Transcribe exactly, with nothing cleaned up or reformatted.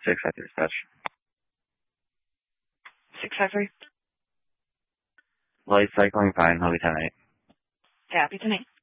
six five three dispatch. six five three. Light cycling fine, I'll be ten eight. Copy, ten eight.